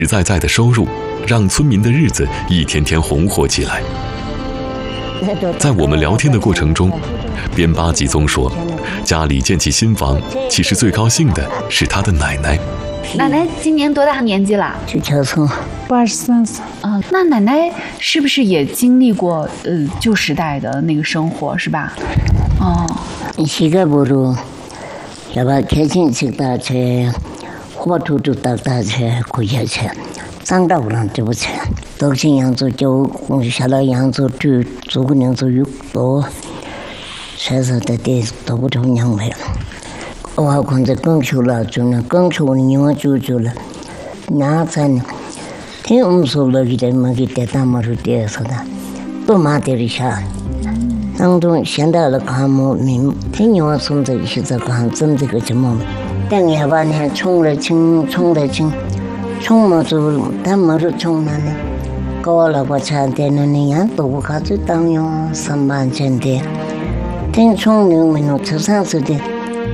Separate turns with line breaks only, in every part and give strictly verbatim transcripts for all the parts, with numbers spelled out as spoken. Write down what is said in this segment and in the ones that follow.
实在在的收入，让村民的日子一天天红火起来。在我们聊天的过程中，边巴吉宗说，家里建起新房，其实最高兴的是他的奶奶。
奶奶今年多大年纪了？
就叫从
八十三岁
啊。那奶奶是不是也经历过呃旧时代的那个生活，是吧？哦。
现在不如，要把开心吃大菜，火土土大大菜，苦下去。长大不让这不吃，都是扬州就下到扬州住，住个扬州有多，现在的地都不成娘了。我看着更熟了，就那更熟的你我就就了，那才呢，听我们说了给他们给带他们说的说的，都马得了下。当中现在的看我明，听你我说的现在看真这个怎么，等下把你冲了清，冲了清。冲么就他么就冲那呢，高了不差点那那样都不卡就当用三万钱的，听冲两米路车上是的。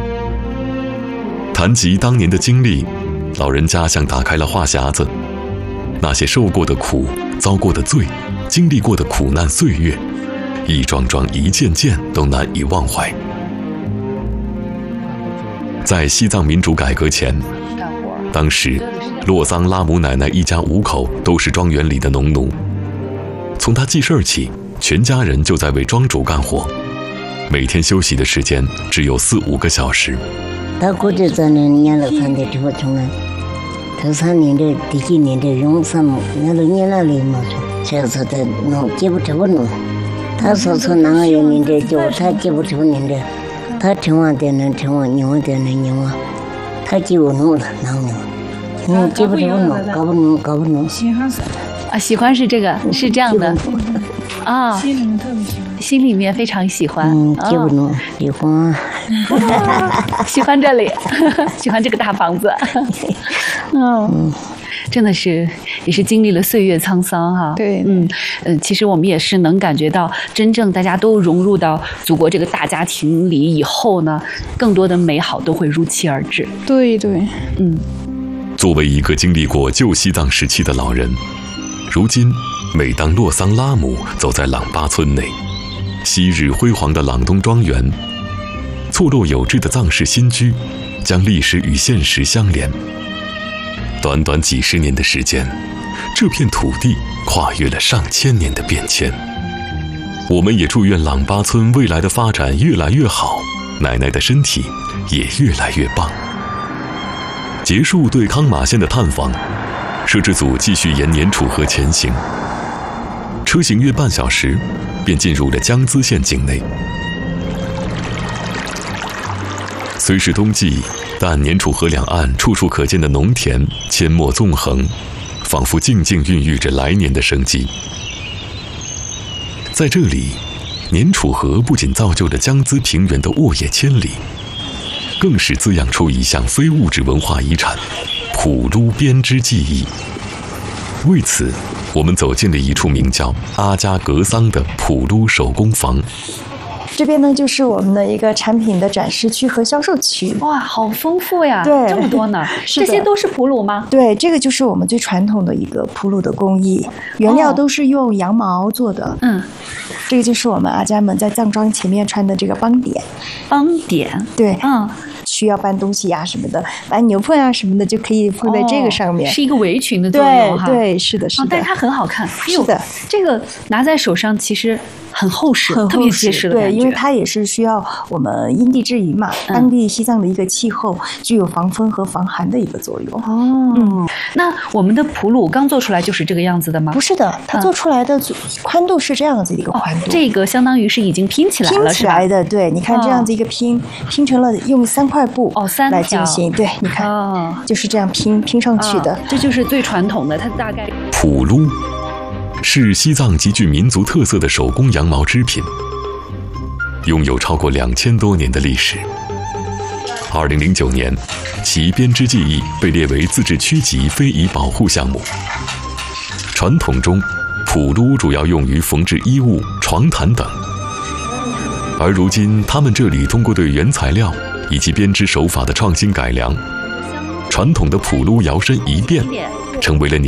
谈及当年的经历，老人家像打开了话匣子，那些受过的苦、遭过的罪、经历过的苦难岁月，一桩桩、一件件都难以忘怀。在西藏民主改革前，当时洛桑拉姆奶奶一家五口都是庄园里的农奴。从她记事起，全家人就在为庄主干活，每天休息的时间只有四五个小时。
他过去在那年了三的这个从来，头三年的第几年的用什么？那都年了里嘛，这是在弄接不出弄。他说说哪个年的就他接不出年的，他成完的能成完，牛的能牛啊，他接不弄了，哪牛？嗯，接不出弄，搞不弄，搞不弄。
喜欢是
啊，喜欢是这个，是这样的啊，
心里面特别喜欢，
心里面非常喜欢。
嗯，接不弄，喜欢。
喜欢这里，喜欢这个大房子。嗯，真的是也是经历了岁月沧桑哈。
对，
嗯嗯，其实我们也是能感觉到，真正大家都融入到祖国这个大家庭里以后呢，更多的美好都会如期而至。
对对，
嗯。
作为一个经历过旧西藏时期的老人，如今每当洛桑拉姆走在朗巴村内，昔日辉煌的朗东庄园，错落有致的藏式新居，将历史与现实相连。短短几十年的时间，这片土地跨越了上千年的变迁。我们也祝愿朗巴村未来的发展越来越好，奶奶的身体也越来越棒。结束对康马县的探访，摄制组继续沿年楚河前行。车行约半小时，便进入了江孜县境内。虽是冬季，但年楚河两岸处处可见的农田阡陌纵横，仿佛静静孕育着来年的生机。在这里，年楚河不仅造就了江孜平原的沃野千里，更是滋养出一项非物质文化遗产——普噜编织技艺。为此，我们走进了一处名叫阿加格桑的普噜手工坊。
这边呢，就是我们的一个产品的展示区和销售区。
哇，好丰富呀！
对，
这么多呢。这些都是普鲁吗？
对，这个就是我们最传统的一个普鲁的工艺，原料都是用羊毛做的。
嗯，
这个就是我们阿家们在藏装前面穿的这个帮点。
帮点，
对，
嗯。
需要搬东西呀、啊、什么的，搬牛粪啊什么的，就可以放在这个上面，
哦、是一个围裙的作用哈。
对，是的，是的、
哦。但是它很好看，
是的，
这个拿在手上其实很厚实，
很
特别结实的感觉。
对，因为它也是需要我们因地制宜嘛，
嗯、
当地西藏的一个气候具有防风和防寒的一个作用。
哦，嗯，那我们的普鲁刚做出来就是这个样子的吗？
不是的，它做出来的宽度是这样子的一个宽度。
哦、这个相当于是已经拼起来了，
拼起来的，对，你看这样子一个拼，哦、拼成了用三块布
哦，三
来进行，对，你看，哦，就是这样拼拼上去的，
哦，这就是最传统的，它大概。
普噜是西藏极具民族特色的手工羊毛织品，拥有超过两千多年的历史。二零零九年，其编织技艺被列为自治区级非遗保护项目。传统中，普噜主要用于缝制衣物、床毯等，而如今他们这里通过对原材料以及编织手法的创新改良，传统的普噜摇身一变， 成为了